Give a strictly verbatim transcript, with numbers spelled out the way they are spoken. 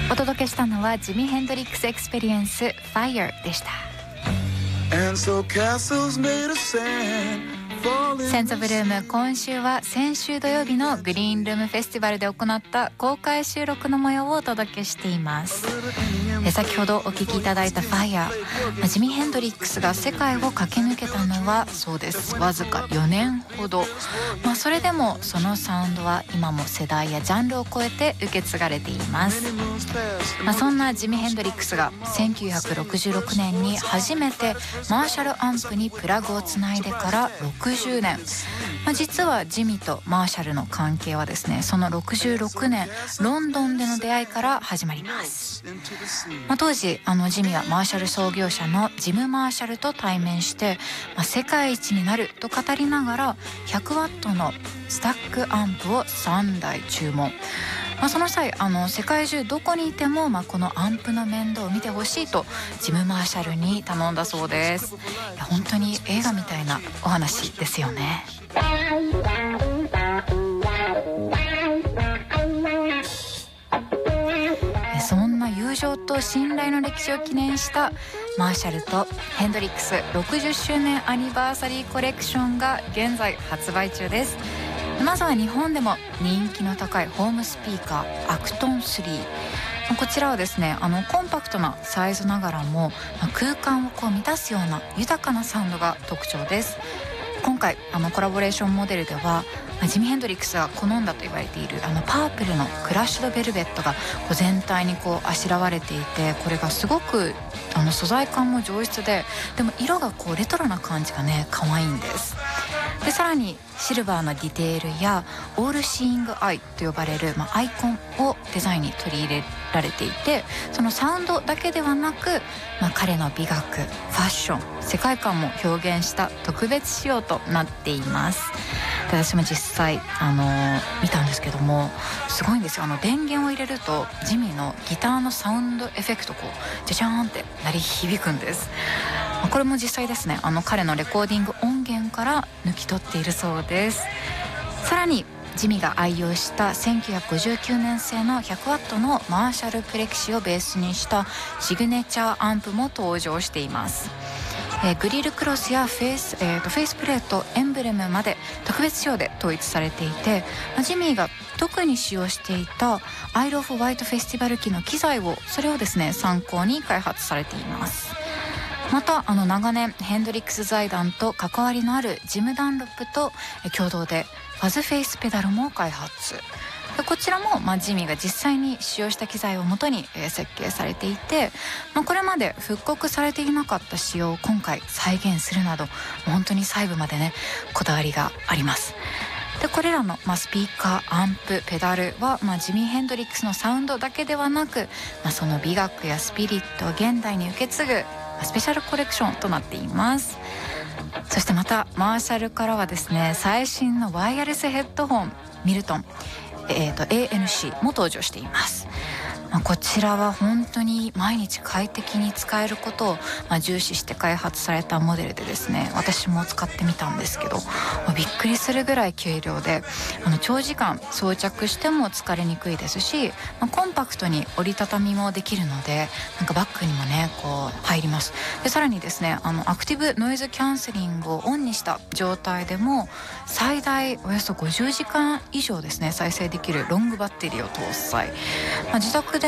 お届けしたのはジミ・ヘンドリックスエクスペリエンス Fire でした。So セントブルーム、今週は先週土曜日のグリーンルームフェスティバルで行った公開収録の模様をお届けしています。え先ほどお聴きいただいた Fire、ジミ・ヘンドリックスが世界を駆け抜けたのはそうです、わずかよねんほど、まあ、それでもそのサウンドは今も世代やジャンルを超えて受け継がれています。まあ、そんなジミ・ヘンドリックスがせんきゅうひゃくろくじゅうろくねんに初めてマーシャルアンプにプラグをつないでからろくじゅうねん、まあ、実はジミとマーシャルの関係はですね、そのろくじゅうろくねんロンドンでの出会いから始まります。まあ、当時あのジミはマーシャル創業者のジム・マーシャルと対面して、まあ、世界一になると語りながらひゃくワットのスタックアンプをさんだい注文。まあ、その際あの世界中どこにいても、まあ、このアンプの面倒を見てほしいとジム・マーシャルに頼んだそうです。いや本当に映画みたいなお話ですよね。そんな友情と信頼の歴史を記念したマーシャルとヘンドリックスろくじゅっしゅうねんアニバーサリーコレクションが現在発売中です。まずは日本でも人気の高いホームスピーカーアクトンスリー、こちらはですねあのコンパクトなサイズながらも、まあ、空間をこう満たすような豊かなサウンドが特徴です。今回あのコラボレーションモデルではジミ・ヘンドリックスが好んだと言われているあのパープルのクラッシュドベルベットがこう全体にこうあしらわれていて、これがすごくあの素材感も上質で、でも色がこうレトロな感じがね可愛いんです。でさらにシルバーのディテールやオールシーイングアイと呼ばれる、まあ、アイコンをデザインに取り入れられていて、そのサウンドだけではなく、まあ、彼の美学、ファッション、世界観も表現した特別仕様となっています。で私も実際、あのー、見たんですけどもすごいんですよ。あの電源を入れるとジミのギターのサウンドエフェクトこうジャジャーンって鳴り響くんです。これも実際ですねあの彼のレコーディング音源から抜き取っているそうです。さらにジミが愛用したせんきゅうひゃくごじゅうきゅうねん製のひゃくワットのマーシャルプレキシをベースにしたシグネチャーアンプも登場しています。えー、グリルクロスやフェイス、えーと、フェイスプレート、エンブレムまで特別仕様で統一されていて、ジミーが特に使用していたアイル・オフ・ホワイトフェスティバル機の機材をそれをですね参考に開発されています。またあの長年ヘンドリックス財団と関わりのあるジム・ダンロップと共同でファズフェイスペダルも開発。こちらも、まあ、ジミーが実際に使用した機材をもとに、えー、設計されていて、まあ、これまで復刻されていなかった仕様を今回再現するなど本当に細部までねこだわりがあります。でこれらの、まあ、スピーカー、アンプ、ペダルは、まあ、ジミー・ヘンドリックスのサウンドだけではなく、まあ、その美学やスピリットを現代に受け継ぐ、まあ、スペシャルコレクションとなっています。そしてまたマーシャルからはですね最新のワイヤレスヘッドホンミルトンえー、と エーエヌシー も登場しています。まあ、こちらは本当に毎日快適に使えることを、まあ、重視して開発されたモデルでですね私も使ってみたんですけどびっくりするぐらい軽量であの長時間装着しても疲れにくいですし、まあ、コンパクトに折りたたみもできるのでなんかバッグにもねこう入ります。でさらにですねあのアクティブノイズキャンセリングをオンにした状態でも最大およそごじゅうじかん以上ですね再生できるロングバッテリーを搭載、まあ、自宅で